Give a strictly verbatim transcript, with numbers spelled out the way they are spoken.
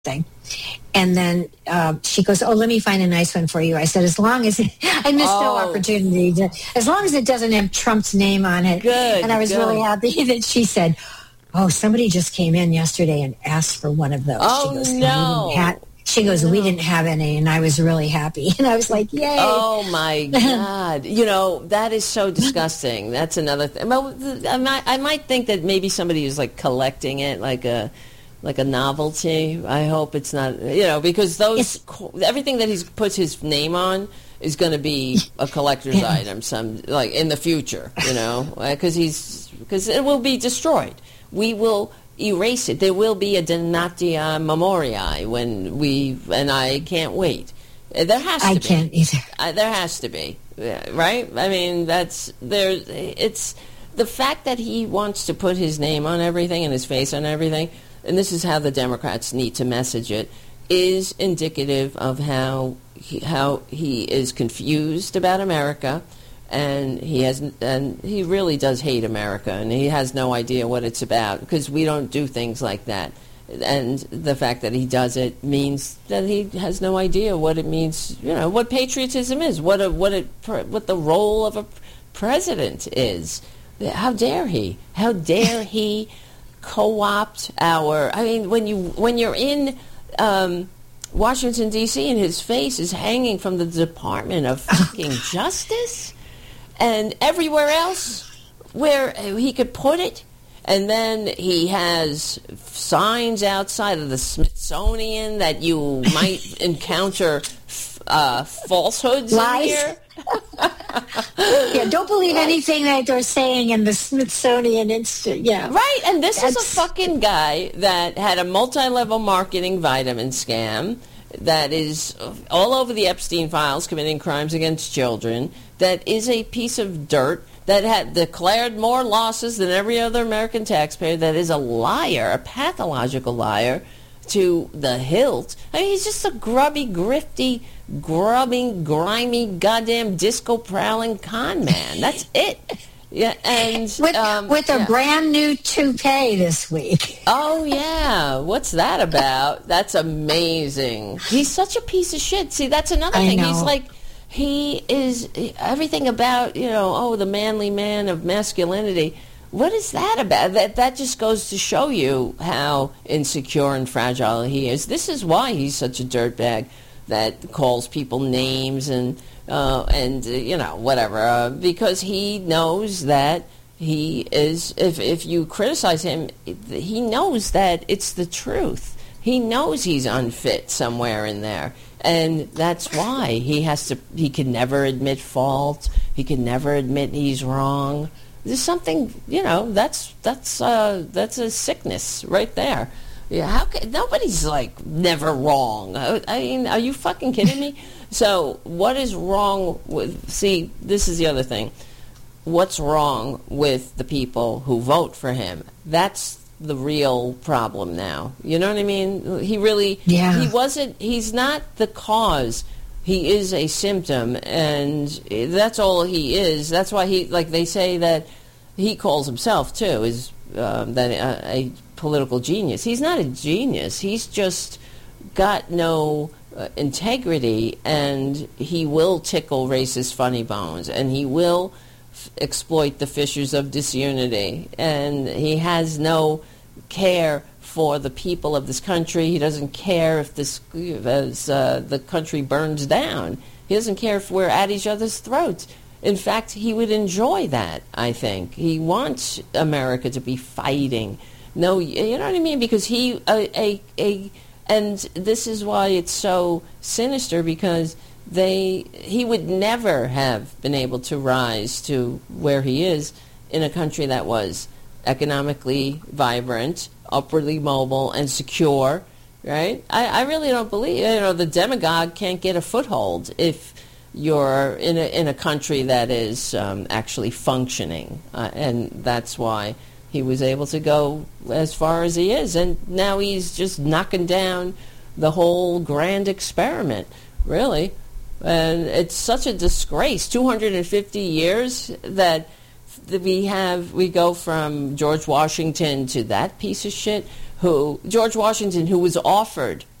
thing. And then uh, she goes, oh, let me find a nice one for you. I said, as long as, it, I missed oh. no opportunity, to, as long as it doesn't have Trump's name on it. Good, and I was good. really happy that she said, oh, somebody just came in yesterday and asked for one of those. Oh, she goes, no. Have, she goes, we didn't have any, and I was really happy. And I was like, yay. Oh, my God. You know, that is so disgusting. That's another thing. I might, I might think that maybe somebody is, like, collecting it, like a... like a novelty. I hope it's not, you know, because those, it's, everything that he puts his name on is going to be a collector's yeah. item, some, like, in the future, you know, because he's, because it will be destroyed. We will erase it. There will be a Donatia Memoriae when we, and I can't wait. There has to I be. I can't either. Uh, there has to be, right? I mean, that's, there, it's, the fact that he wants to put his name on everything and his face on everything, and this is how the Democrats need to message it, is indicative of how he, how he is confused about America, and he has and he really does hate America, and he has no idea what it's about, because we don't do things like that. And the fact that he does it means that he has no idea what it means, you know, what patriotism is, what a, what it, what the role of a president is. How dare he? How dare he co-opt our, I mean, when you when you're in um, Washington D C and his face is hanging from the Department of fucking Justice, and everywhere else where he could put it, and then he has signs outside of the Smithsonian that you might encounter uh, falsehoods Lies. in here. Yeah, don't believe anything that they're saying in the Smithsonian Institute. Yeah, right. And this That's... is a fucking guy that had a multi-level marketing vitamin scam that is all over the Epstein files, committing crimes against children. That is a piece of dirt that had declared more losses than every other American taxpayer. That is a liar, a pathological liar to the hilt. I mean, he's just a grubby, grifty, grubbing, grimy, goddamn disco-prowling con man. That's it. Yeah, and with, um, with a yeah. brand new toupee this week. Oh, yeah. What's that about? That's amazing. He's such a piece of shit. See, that's another I thing. know. He's like, he is everything about, you know, oh, the manly man of masculinity. What is that about? That that just goes to show you how insecure and fragile he is. This is why he's such a dirtbag that calls people names and uh, and uh, you know, whatever, uh, because he knows that he is. If if you criticize him, he knows that it's the truth. He knows he's unfit somewhere in there, and that's why he has to. He can never admit fault. He can never admit he's wrong. There's something, you know, that's that's uh, that's a sickness right there. Yeah, how can, nobody's like never wrong. I, I mean, are you fucking kidding me? So, what is wrong with? See, this is the other thing. What's wrong with the people who vote for him? That's the real problem now. You know what I mean? He really, yeah. he wasn't. He's not the cause. He is a symptom, and that's all he is. That's why he, like they say that he calls himself too, is um, that uh, a political genius. He's not a genius. He's just got no uh, integrity, and he will tickle racist funny bones, and he will f- exploit the fissures of disunity, and he has no care for the people of this country. He doesn't care if this as uh, the country burns down. He doesn't care if we're at each other's throats. In fact, he would enjoy that, I think. He wants America to be fighting. No, you know what I mean? Because he, a, a, a and this is why it's so sinister, because they, he would never have been able to rise to where he is in a country that was economically vibrant, upwardly mobile, and secure, right? I, I really don't believe, you know, the demagogue can't get a foothold if you're in a in a country that is um, actually functioning, uh, and that's why he was able to go as far as he is, and now he's just knocking down the whole grand experiment, really. And it's such a disgrace. two hundred fifty years that we have we go from George Washington to that piece of shit who George Washington who was offered